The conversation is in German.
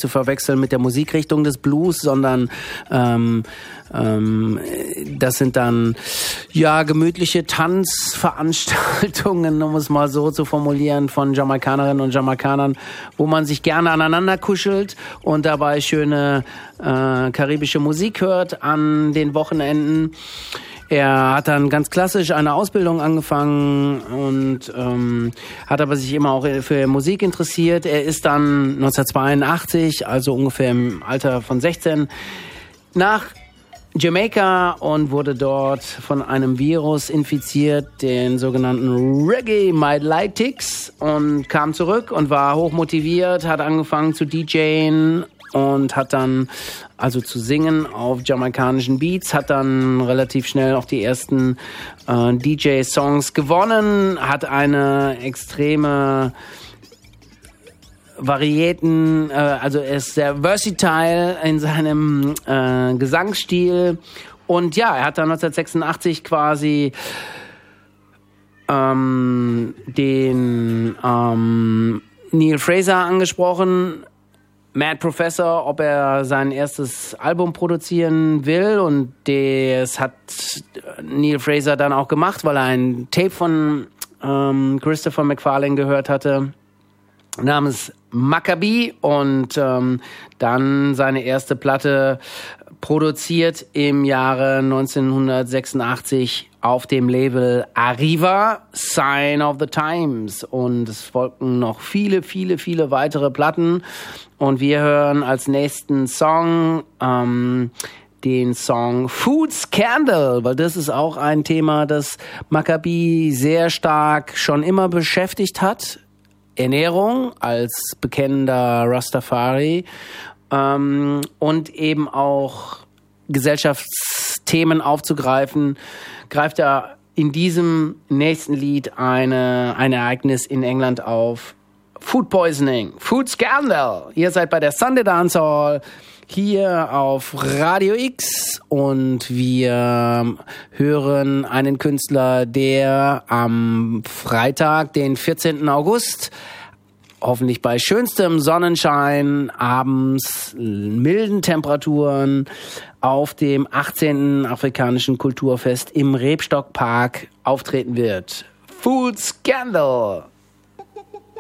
nicht zu verwechseln mit der Musikrichtung des Blues, sondern das sind dann gemütliche Tanzveranstaltungen, um es mal so zu formulieren, von Jamaikanerinnen und Jamaikanern, wo man sich gerne aneinander kuschelt und dabei schöne karibische Musik hört an den Wochenenden. Er hat dann ganz klassisch eine Ausbildung angefangen und hat aber sich immer auch für Musik interessiert. Er ist dann 1982, also ungefähr im Alter von 16, nach Jamaika und wurde dort von einem Virus infiziert, den sogenannten Reggae Myelitis, und kam zurück und war hochmotiviert, hat angefangen zu DJen und hat dann also zu singen auf jamaikanischen Beats, hat dann relativ schnell auch die ersten DJ-Songs gewonnen, hat eine extreme Varietäten, also er ist sehr versatile in seinem Gesangsstil und ja, er hat dann 1986 quasi den Neil Fraser angesprochen, Mad Professor, ob er sein erstes Album produzieren will, und das hat Neil Fraser dann auch gemacht, weil er ein Tape von Christopher McFarlane gehört hatte, namens Maccabee, und dann seine erste Platte produziert im Jahre 1986 auf dem Label Arriva, Sign of the Times, und es folgten noch viele, viele, viele weitere Platten, und wir hören als nächsten Song den Song Food Scandal, weil das ist auch ein Thema, das Maccabee sehr stark schon immer beschäftigt hat. Ernährung als bekennender Rastafari und eben auch Gesellschaftsthemen aufzugreifen, greift er in diesem nächsten Lied ein Ereignis in England auf. Food Poisoning, Food Scandal. Ihr seid bei der Sunday Dance Hall hier auf Radio X und wir hören einen Künstler, der am Freitag, den 14. August, hoffentlich bei schönstem Sonnenschein, abends milden Temperaturen, auf dem 18. Afrikanischen Kulturfest im Rebstockpark auftreten wird. Food Scandal.